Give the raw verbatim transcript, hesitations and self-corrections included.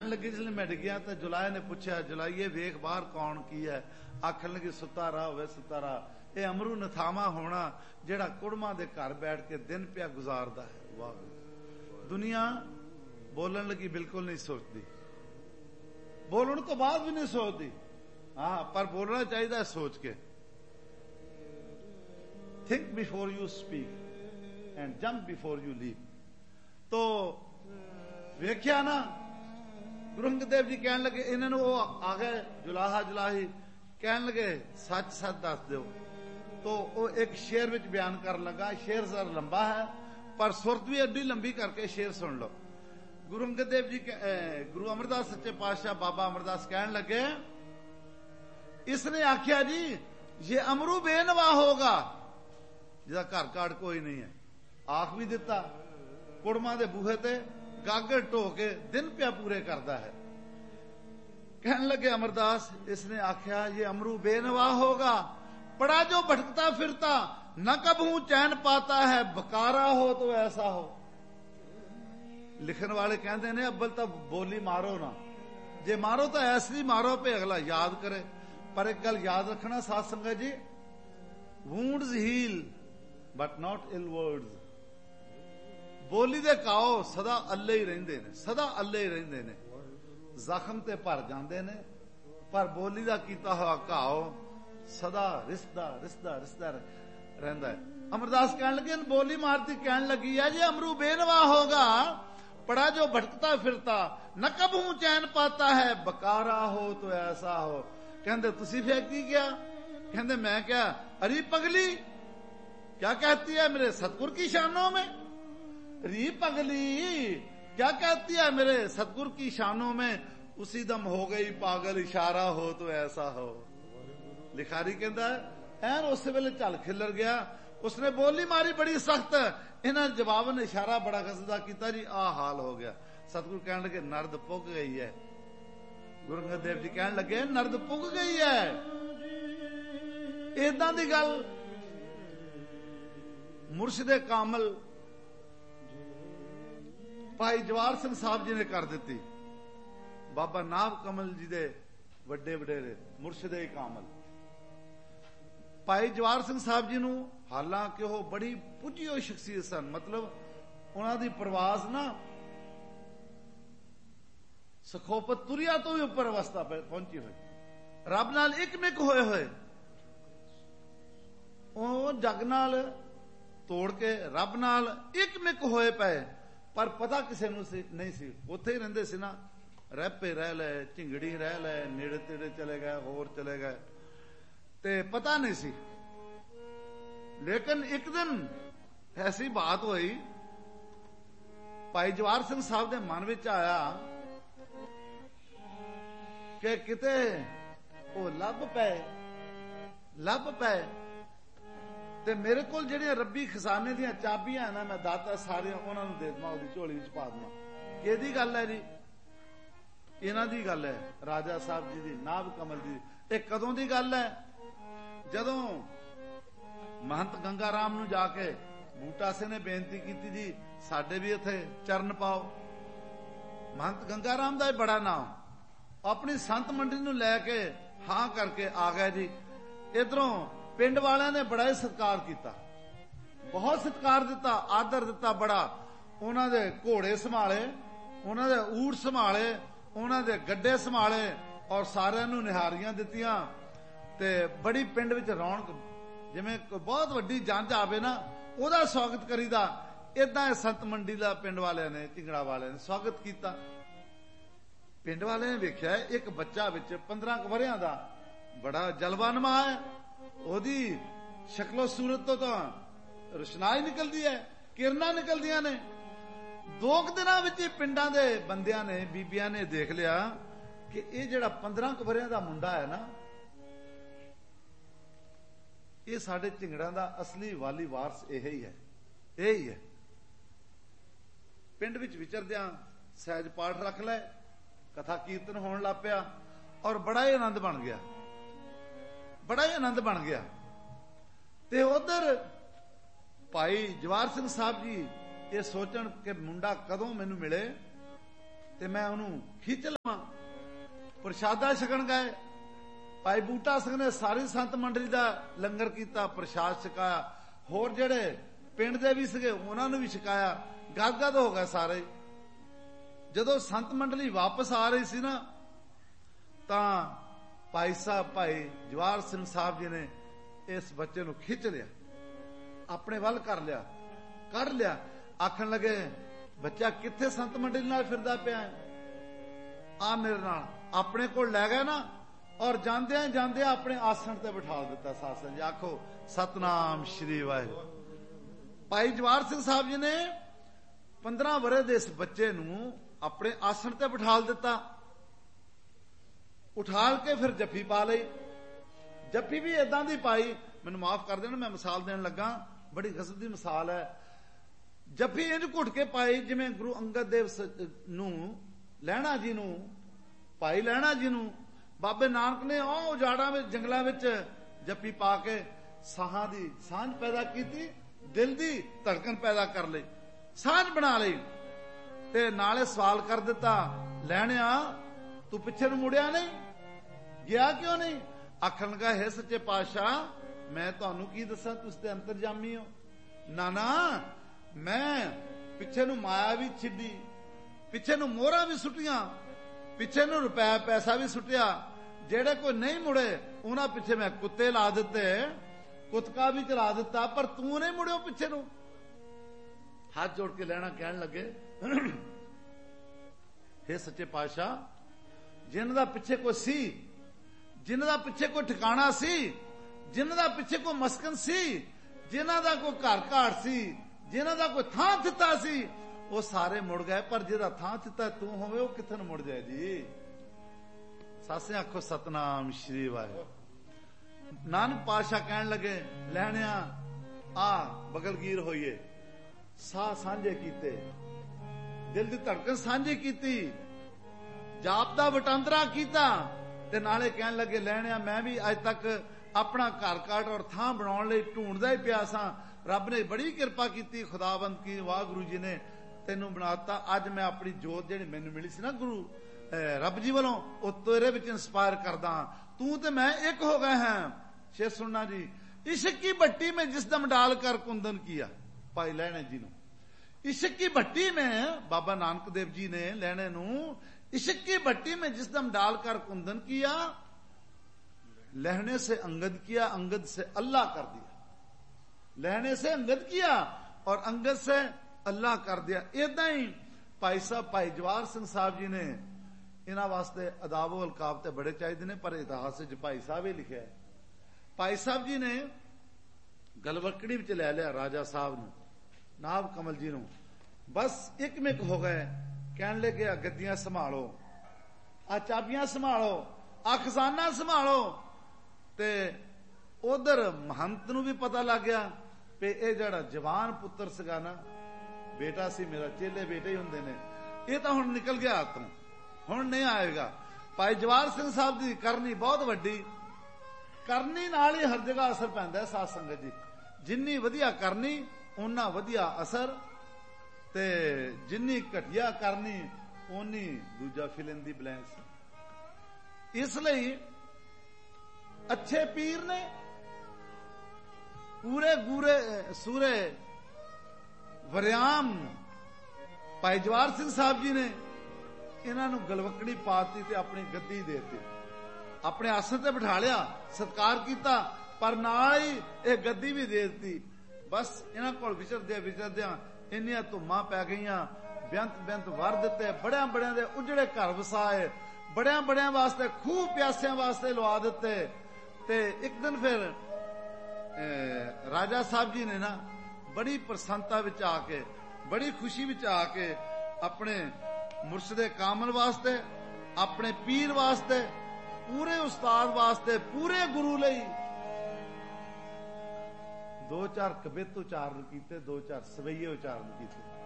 लगी जिसने मैं डिग्या तो जुलाए ने पूछा, जुलाइए वेख बाहर कौन की है? आखन लगी सुता रहा होवे सुता रहा, ये अमरू नथामा होना जेड़ा कुड़मा दे घर बैठ के दिन पिया गुजारदा है। वाह, दुनिया बोलन लगी बिल्कुल नहीं सोचती, बोलने तो बाद भी नहीं सोचती। हाँ, पर बोलना चाहिए सोच के। Think before you speak and jump before you leave. तो वेख्या ना, गुरु अंगद देव जी कहने लगे, इन्होंने वो आ गए जुलाहा जुलाही, कहने लगे सच सच दस दो। तो वो एक शेर विच बयान कर लगा। शेर जरा लंबा है पर सुरत भी एडी लंबी करके शेर सुन लो। गुरु अंगद देव जी, गुरु अमरदास सच्चे पातशाह बाबा अमरदास कहने लगे, इसने आख्या जी ये अमरू बेनवा होगा जिसका घर काड़ कोई नहीं है। आख भी दिता, कुड़मा दे बूहे ते गागर ढो के दिन पिया पूरे करता है। कहने लगे अमरदास, इसने आख्या ये अमरू बेनवा होगा, पड़ा जो भटकता फिरता न कबहू चैन पाता है, बकारा हो तो ऐसा हो। लिखन वाले कहते ने अब्बल तो बोली मारो ना, जे मारो तो ऐसी मारो पे अगला याद करे। पर एक गल याद रखना साध संगत जी, wounds heal but not ill words. बोली दे काओ सदा अल्ले ही रहिंदे ने, सदा अल्ले ही रहिंदे ने। जख्म ते भर जांदे ने पर बोली दा कीता हुआ घाओ सदा रिसदा रिसदा रिसदा रहंदा है। अमरदास कहने लगे, बोली मारती कहने लगी है ये अमरू बेनवा होगा, पड़ा जो भटकता फिरता न कबहू चैन पाता है, बकारा हो तो ऐसा हो। कहते तुसी फेंकी क्या? कहते मैं क्या? अरे पगली क्या कहती है मेरे सतगुर की शानों में? री पगली क्या कहती है मेरे सतगुर की शानों में? उसी दम हो गई पागल, इशारा हो तो ऐसा हो। लिखारी कहता है एन उस वेले झल खिलर गया, उसने बोली मारी बड़ी सख्त, इन्होंने जवाब ने इशारा बड़ा कसदा किया जी आ हाल हो गया। सतगुरु कहने लगे नर्द पुग गई है। गुरु अंगद देव जी कहने लगे नर्द पुग गई है। इदां दी गल मुर्शिदे कामल भाई जवाहर सिंह साहब जी ने कर दी। बाबा नाभ कमल जी दे वड्डे वडेरे मुर्शिदे कामल भाई जवाहर सिंह साहब जी नूं, हालांकि वो बड़ी पुजी हुई शख्सियत सन, मतलब उन्हां दी परवाज ना सखोपत तुरिया तो भी उपर अवस्था पहुंची हुई, रब नाल इकमिक होए हुए, वो जग नाल तोड़ के रब नाल इकमिक होए पे, पर पता किसी नूं नहीं सी। उत्थे ही रहिंदे सी ना, रैपे रह ले, झिंगड़ी रह ले, नेड़े तेड़े चले गए, होर चले गए, ते पता नहीं सी। लेकिन एक दिन ऐसी बात हुई, भाई जवाहर सिंह साहब के मन विच आया कि किते वो लभ पे लभ पे ते मेरे कोल जिहड़ियां रब्बी खजाने दियां चाबियां है ना, मैं दाता सारियां उन्हां नूं दे देवां, ओहदी झोली विच पा देवां। किहदी गल है जी? इन्हां दी गल है, राजा साहब जी दी, नाभ कमल जी। ये कदों दी गल है? जदों महंत गंगा राम नूं जाके बूटा सिंह ने बेनती की जी साडे भी इत्थे चरण पाओ। महंत गंगा राम दा बड़ा नाम, अपनी संत मंडली नूं लैके हां करके आ गए जी। इधरों पिंड वालियां ने बड़ा ही सत्कार किया, बहुत सत्कार दिता, आदर दिता बड़ा। उन्हां दे घोड़े संभाले, उन्हां दे ऊंट संभाले, उन्हां दे गड्डे संभाले और सारियां नूं निहारियां दित्तियां। ते बड़ी पिंड विच रौनक, जिवें बहुत वड्डी जंज आवे ना ओहदा स्वागत करीदा, इदां संत मंडी दा पिंड वालियां ने, टिंगड़ा वालियां ने स्वागत किया। पिंड वालियां ने वेख्या एक बच्चा विच पंद्रह वरियां दा बड़ा जलवानमा है, ओहदी शक्लो सूरत तो तां रोशनाई निकलदी है, किरनां निकलदियां ने। दो दिनां विच ही पिंडां दे बंदियां ने, बीबियां ने देख लिया कि ये जिहड़ा पंद्रह वरियां दा मुंडा है ना, ये साडे झिंगड़ां दा असली वाली वारस यही है, यही है। पिंड विच विचरदियां सहज पाठ रख लै, कथा कीर्तन होण लग पिया और बड़ा ही आनंद बन गया, बड़ा ही आनंद बन गया। ते उधर भाई जवाहर सिंह साहब जी ये सोचण कि मुंडा कदों मैनू मिले, ਤੇ ਮੈਂ ਉਹਨੂੰ ਖਿੱਚ ਲਵਾਂ। ਪ੍ਰਸ਼ਾਦਾ ਛਕਣ ਗਏ, ਭਾਈ ਬੂਟਾ ਸਿੰਘ ਨੇ ਸਾਰੀ ਸੰਤ ਮੰਡਲੀ ਦਾ ਲੰਗਰ ਕੀਤਾ, ਪ੍ਰਸ਼ਾਦ ਛਕਾਇਆ, ਹੋਰ ਜਿਹੜੇ ਪਿੰਡ ਦੇ ਵੀ ਸੀਗੇ ਉਹਨਾਂ ਨੂੰ ਵੀ ਛਕਾਇਆ, ਗਦ-ਗਦ ਹੋ ਗਏ ਸਾਰੇ। ਜਦੋਂ ਸੰਤ ਮੰਡਲੀ ਵਾਪਸ ਆ ਰਹੀ ਸੀ ਨਾ, ਤਾਂ ਭਾਈ ਸਾਹਿਬ ਭਾਈ ਜਵਾਹਰ ਸਿੰਘ ਸਾਹਿਬ ਜੀ ਨੇ ਇਸ ਬੱਚੇ ਨੂੰ ਖਿੱਚ ਲਿਆ, ਆਪਣੇ ਵੱਲ ਕਰ ਲਿਆ, ਕੱਢ ਲਿਆ। ਆਖਣ ਲੱਗੇ, ਬੱਚਾ ਕਿੱਥੇ ਸੰਤ ਮੰਡਲੀ ਨਾਲ ਫਿਰਦਾ ਪਿਆ, ਆ ਮੇਰੇ ਨਾਲ। ਆਪਣੇ ਕੋਲ ਲੈ ਗਏ ਨਾ, ਔਰ ਜਾਂਦਿਆਂ ਜਾਂਦਿਆਂ ਆਪਣੇ ਆਸਣ ਤੇ ਬਿਠਾ ਦਿੱਤਾ। ਸਾਸਨ ਜੀ ਆਖੋ ਸਤਨਾਮ ਸ਼੍ਰੀ ਵਾਹਿਗੁਰੂ। ਭਾਈ ਜਵਾਹਰ ਸਿੰਘ ਸਾਹਿਬ ਜੀ ਨੇ ਪੰਦਰਾਂ ਵਰੇ ਦੇ ਇਸ ਬੱਚੇ ਨੂੰ ਆਪਣੇ ਆਸਣ ਤੇ ਬਿਠਾ ਦਿੱਤਾ। ਉਠਾਲ ਕੇ ਫਿਰ ਜੱਫੀ ਪਾ ਲਈ। ਜੱਫੀ ਵੀ ਏਦਾਂ ਦੀ ਪਾਈ, ਮੈਨੂੰ ਮਾਫ ਕਰ ਦੇਣਾ ਮੈਂ ਮਿਸਾਲ ਦੇਣ ਲੱਗਾ, ਬੜੀ ਗਜ਼ਬ ਦੀ ਮਿਸਾਲ ਹੈ। ਜੱਫੀ ਇੰਝ ਘੁੱਟ ਕੇ ਪਾਈ ਜਿਵੇਂ ਗੁਰੂ ਅੰਗਦ ਦੇਵ ਨੂੰ, ਲਹਿਣਾ ਜੀ ਨੂੰ, ਭਾਈ ਲਹਿਣਾ ਜੀ ਨੂੰ ਬਾਬੇ ਨਾਨਕ ਨੇ ਉਹ ਉਜਾੜਾਂ ਵਿੱਚ ਜੰਗਲਾਂ ਵਿੱਚ ਜੱਫੀ ਪਾ ਕੇ ਸਾਹਾਂ ਦੀ ਸਾਂਝ ਪੈਦਾ ਕੀਤੀ, ਦਿਲ ਦੀ ਧੜਕਣ ਪੈਦਾ ਕਰ ਲਈ, ਸਾਂਝ ਬਣਾ ਲਈ। ਤੇ ਨਾਲੇ ਸਵਾਲ ਕਰ ਦਿੱਤਾ, ਲੈਣਿਆ ਤੂੰ ਪਿੱਛੇ ਨੂੰ ਮੁੜਿਆ ਨਹੀਂ, ਗਿਆ ਕਿਉਂ ਨਹੀਂ? ਆਖਣ ਲੱਗਾ, ਹੈ ਸੱਚੇ ਪਾਤਸ਼ਾਹ ਮੈਂ ਤੁਹਾਨੂੰ ਕੀ ਦੱਸਾਂ, ਤੁਸੀਂ ਤੇ ਅੰਤਰਜਾਮੀ ਹੋ। ਨਾ ਨਾ, ਮੈਂ ਪਿੱਛੇ ਨੂੰ ਮਾਇਆ ਵੀ ਛਿੱਡੀ, ਪਿੱਛੇ ਨੂੰ ਮੋਹਰਾਂ ਵੀ ਸੁੱਟੀਆਂ, ਪਿੱਛੇ ਨੂੰ ਰੁਪਇਆ ਪੈਸਾ ਵੀ ਸੁੱਟਿਆ। ਜਿਹੜੇ ਕੋਈ ਨਹੀਂ ਮੁੜੇ ਉਹਨਾਂ ਪਿੱਛੇ ਮੈਂ ਕੁੱਤੇ ਲਾ ਦਿੱਤੇ, ਕੁੱਤਕਾ ਵੀ ਚਲਾ ਦਿੱਤਾ, ਪਰ ਤੂੰ ਨਹੀਂ ਮੁੜਿਓ ਪਿੱਛੇ ਨੂੰ। ਹੱਥ ਜੋੜ ਕੇ ਲੈਣਾ ਕਹਿਣ ਲੱਗੇ, ਹੇ ਸੱਚੇ ਪਾਤਸ਼ਾਹ, ਜਿਨ੍ਹਾਂ ਦਾ ਪਿੱਛੇ ਕੋਈ ਸੀ, ਜਿਨ੍ਹਾਂ ਦਾ ਪਿੱਛੇ ਕੋਈ ਠਿਕਾਣਾ ਸੀ, ਜਿਨ੍ਹਾਂ ਦਾ ਪਿੱਛੇ ਕੋਈ ਮਸਕਨ ਸੀ, ਜਿਨ੍ਹਾਂ ਦਾ ਕੋਈ ਘਰ ਘਾਟ ਸੀ, ਜਿਨ੍ਹਾਂ ਦਾ ਕੋਈ ਥਾਂ ਥਿੱਤਾ ਸੀ, ਉਹ ਸਾਰੇ ਮੁੜ ਗਏ, ਪਰ ਜਿਹਦਾ ਥਾਂ ਥਿੱਤਾ ਤੂੰ ਹੋਵੇ ਉਹ ਕਿੱਥੇ ਨੂੰ ਮੁੜ ਜਾਏ ਜੀ। ਸਾਸੇ ਆਖੋ ਸਤਨਾਮ ਸ਼੍ਰੀ ਵਾਹਿਗੁਰੂ। ਨਾਨਕ ਪਾਤਸ਼ਾਹ ਕਹਿਣ ਲੱਗੇ, ਲੈਣਿਆ ਆ ਬਗਲਗੀਰ ਹੋਈਏ, ਸਾਹ ਸਾਂਝੇ ਕੀਤੇ, ਦਿਲ ਦੀ ਧੜਕਣ ਸਾਂਝੀ ਕੀਤੀ, ਜਾਪ ਦਾ ਵਟਾਂਦਰਾ ਕੀਤਾ, ਤੇ ਨਾਲੇ ਕਹਿਣ ਲੱਗੇ, ਲੈਣਿਆ ਮੈਂ ਵੀ ਅੱਜ ਤੱਕ ਆਪਣਾ ਘਰ ਕਾਟ ਔਰ ਥਾਂ ਬਣਾਉਣ ਲਈ ਢੂੰਡਦਾ ਹੀ ਪਿਆ ਸਾਂ। ਰੱਬ ਨੇ ਬੜੀ ਕਿਰਪਾ ਕੀਤੀ, ਖੁਦਾਵੰਦ ਕੀ ਵਾਹਿਗੁਰੂ ਜੀ ਨੇ ਤੈਨੂੰ ਬਣਾਤਾ। ਅੱਜ ਮੈਂ ਆਪਣੀ ਜੋਤ ਜਿਹੜੀ ਮੈਨੂੰ ਮਿਲੀ ਸੀ ਨਾ ਗੁਰੂ ਰੱਬ ਜੀ ਵੱਲੋਂ, ਉਹ ਤੇਰੇ ਵਿੱਚ ਇੰਸਪਾਇਰ ਕਰਦਾ। ਤੂੰ ਤੇ ਮੈਂ ਇੱਕ ਹੋ ਗਏ ਹਾਂ। ਸ਼ੇਰ ਸੁਣਨਾ ਜੀ, इश्क की भट्टी में जिस दम डालकर कुंदन किया, भाई लहणे जी ने इश्क की भट्टी में, बाबा नानक देव जी ने लहणे नू इश्क की भट्टी में जिस दम डालकर कुंदन किया, लहने से अंगद किया, अंगद से अल्लाह कर दिया। लहने से अंगद किया और अंगद से अल्लाह कर दिया। इदा ही भाई साहब भाई जवाहर सिंह साहब जी ने इन्हां वास्ते अदाबो अलकाब ते बड़े चाहिए ने, पर इतिहास भाई साहब ही लिखा है। भाई साहब जी ने गलवकड़ी विच लै लिया राजा साहब नू, नाब कमल जी नू, बस एक मिक हो गए। कहने लगे आ गद्दियां संभालो, आ चाबियां संभालो, आ खजाना संभालो। ते उधर महंत नू भी पता लग गया पे ये जड़ा जवान पुत्र सीगा ना, बेटा सी मेरा, चेले बेटे ही हुंदे ने, ये तां हुण निकल गया हाथों, हुण नहीं आएगा। भाई जवाहर सिंह साहब दी करनी बहुत वड्डी, करनी नाल ही हर जगह असर पैंदा है। साध संगत जी, जिन्नी वधिया करनी उन्ना वधिया असर, ते जिन्नी घटिया करनी उन्नी दूजा फिलन दी ब्लैंस। इसलिए अच्छे पीर ने पूरे गुरे सूरे वरियाम भाई जवाहर सिंह साहब जी ने इन्हों गलवकड़ी पाती ते अपनी गद्दी देती, अपने आसन ते बिठा लिया, सत्कार किया, पर नाल ही एक गद्दी भी दे दी। बस इन्हां कोल विचरदे विचरदे इन्नियां धुम्मां पै गईयां, बेअंत बेअंत वर दिते, बड़िया बड़िया दे उजड़े घर वसाए, बड़िया बड़िया वास्ते खूह प्यासियां वास्ते लवा दिते। ते एक दिन फिर राजा साहब जी ने ना बड़ी प्रसन्नता विच आके, बड़ी खुशी विच आके अपने मुर्शदे कामल वास्ते, अपने पीर वास्ते, पूरे उस्ताद वास्ते, पूरे गुरु लई दो चार कबित उचारण किए, दो चार सवैये उचारण किए।